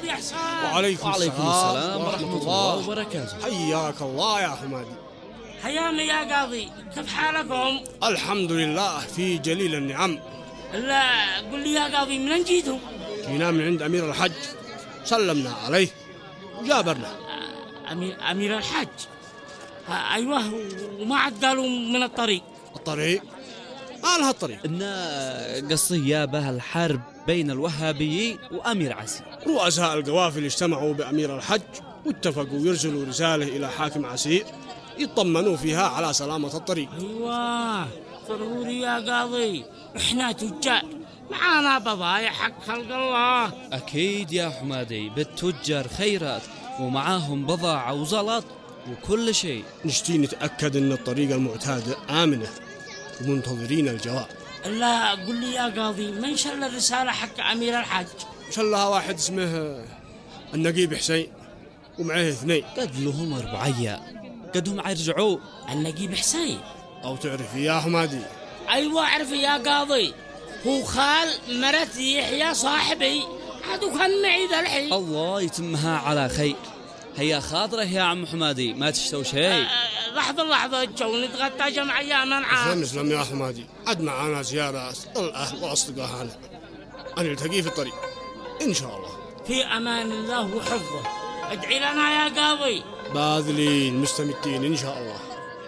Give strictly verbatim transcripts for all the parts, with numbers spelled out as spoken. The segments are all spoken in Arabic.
حمادي أحسان. وعليكم, وعليكم السلام, السلام ورحمة الله وبركاته. حياك الله يا حمادي. حيانا يا قاضي، كيف حالكم؟ الحمد لله في جليل النعم. لا قل لي يا قاضي، من جيتوا؟ جينا من عند أمير الحج، سلمنا عليه وجابرنا. أمير, أمير الحج؟ أيوه، وما عاد قالوا من الطريق. الطريق؟ ما لها الطريق. إن قصية به الحرب بين الوهابيين وأمير عسير. رؤساء القوافل اجتمعوا بأمير الحج واتفقوا يرسلوا رسالة إلى حاكم عسير يطمنوا فيها على سلامة الطريق. أيوه ضروري يا قاضي، إحنا تجار معانا بضايع حق خلق الله. أكيد يا حمادي، بالتجار خيرات ومعاهم بضاعة وزلط وكل شيء. نشتي نتأكد أن الطريقة المعتادة آمنة ومنتظرين الجواب. لا قل لي يا قاضي، من شل الرسالة حق أمير الحج؟ شلها واحد اسمه النقيب حسين ومعه اثنين. قد لهم أربعية، قدهم عرجعوا. النقيب حسين؟ أو تعرفي يا حمادي؟ أيوة أعرف يا قاضي، هو خال مرت يحيى صاحبي، عادو كان معي ذا الحين. الله يتمها على خير. هيا خاطره يا عم حمادي، ما تشتو شيء. أه لحظة لحظة، جو نتغطى جمع أيام العام. اسلم اسلم يا حمادي، عد معانا زيارة الأهل وأصدقائنا، نلتقي في الطريق إن شاء الله. في أمان الله وحفظه، ادعي لنا يا قاضي. باذلين مستمتين إن شاء الله.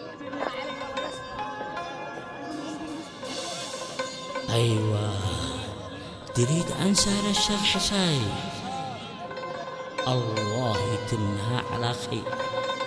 أيوة، تريد أنسى الشيخ حسين، الله يتمها على خير.